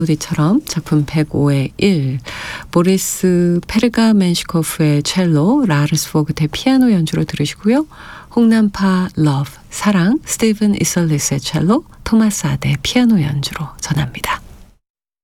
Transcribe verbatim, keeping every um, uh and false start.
멜로디처럼 작품 백오의 일, 보리스 페르가멘시코프의 첼로, 라르스 포그트의 피아노 연주로 들으시고요. 홍남파 러브, 사랑, 스티븐 이설리스의 첼로, 토마스 아데의 피아노 연주로 전합니다.